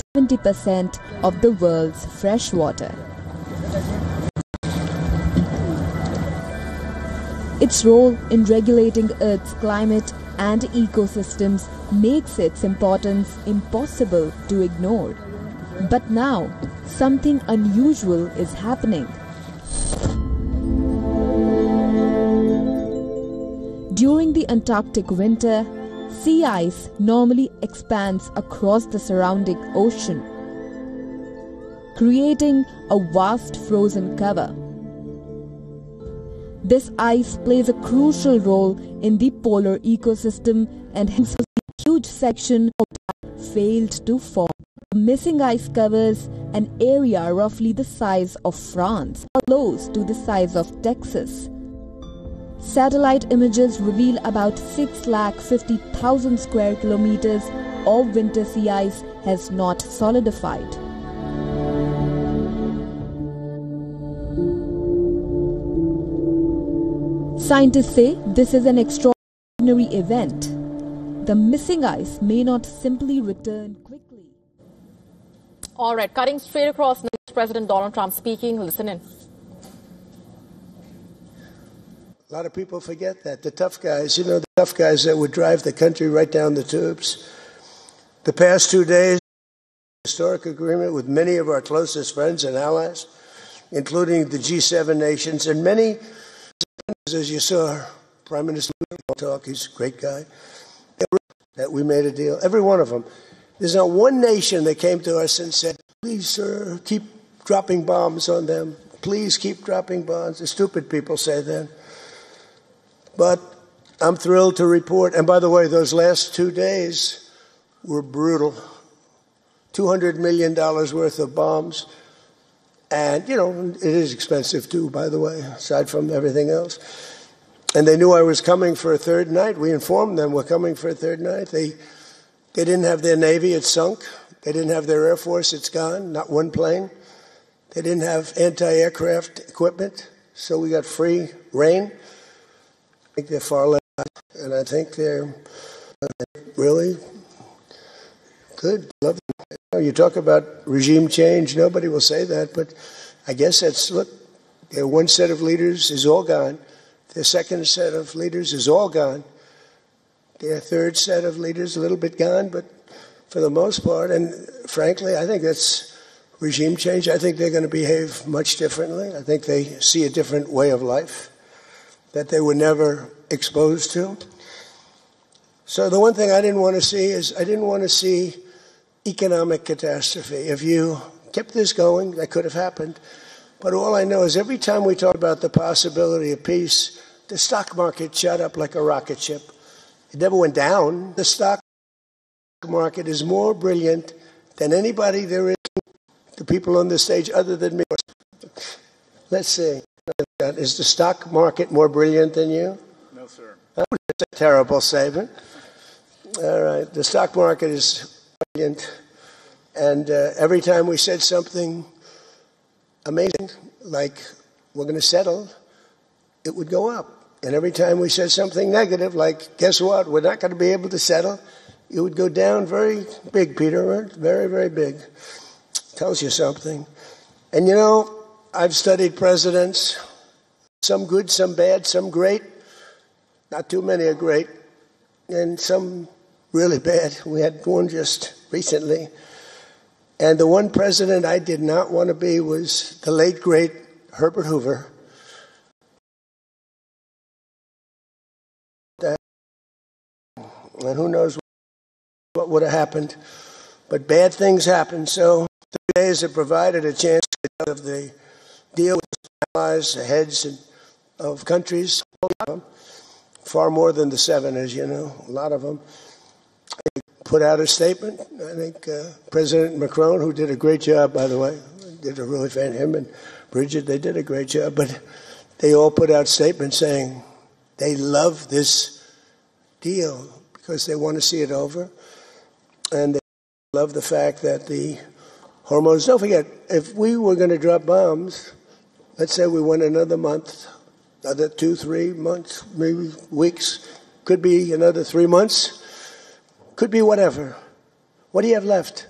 70% of the world's fresh water. Its role in regulating Earth's climate and ecosystems makes its importance impossible to ignore. But now, something unusual is happening. During the Antarctic winter, sea ice normally expands across the surrounding ocean, creating a vast frozen cover. This ice plays a crucial role in the polar ecosystem and hence a huge section of that failed to form. The missing ice covers an area roughly the size of France, or close to the size of Texas. Satellite images reveal about 650,000 square kilometers of winter sea ice has not solidified. Scientists say this is an extraordinary event. The missing ice may not simply return quickly. All right, cutting straight across, President Donald Trump speaking. Listen in. A lot of people forget that. The tough guys, the tough guys that would drive the country right down the tubes. The past 2 days, historic agreement with many of our closest friends and allies, including the G7 nations, and many, as you saw, Prime Minister talk, he's a great guy, that we made a deal. Every one of them. There's not one nation that came to us and said, please, sir, keep dropping bombs on them. Please keep dropping bombs. The stupid people say that. But I'm thrilled to report, and by the way, those last 2 days were brutal. $200 million worth of bombs. And, it is expensive too, by the way, aside from everything else. And they knew I was coming for a third night. We informed them we're coming for a third night. They didn't have their Navy, it's sunk. They didn't have their Air Force, it's gone, not one plane. They didn't have anti-aircraft equipment, so we got free reign. I think they're far less, and I think they're really good. Love them. You talk about regime change, nobody will say that, but I guess look, their one set of leaders is all gone. Their second set of leaders is all gone. Their third set of leaders a little bit gone, but for the most part, and frankly, I think that's regime change. I think they're going to behave much differently. I think they see a different way of life that they were never exposed to. So the one thing I didn't want to see is I didn't want to see economic catastrophe. If you kept this going, that could have happened. But all I know is every time we talk about the possibility of peace, the stock market shot up like a rocket ship. It never went down. The stock market is more brilliant than anybody there is, the people on the stage other than me. Let's see. Is the stock market more brilliant than you? No, sir. That's a terrible statement. All right. The stock market is brilliant. And every time we said something amazing, like we're going to settle, it would go up. And every time we said something negative, like, guess what, we're not going to be able to settle, it would go down very big, Peter, right? Very, very big. Tells you something. And I've studied presidents, some good, some bad, some great. Not too many are great. And some really bad. We had one just recently. And the one president I did not want to be was the late, great Herbert Hoover. And who knows what would have happened. But bad things happen. So 3 days have provided a chance to of the deal with allies, the heads of countries, far more than the 7, as you know, a lot of them. They put out a statement. I think President Macron, who did a great job, by the way, him and Bridget, they did a great job, but they all put out statements saying they love this deal because they want to see it over, and they love the fact that the Hormuz, don't forget, if we were going to drop bombs, let's say we went another month, another 2, 3 months, maybe weeks, could be another 3 months, could be whatever. What do you have left?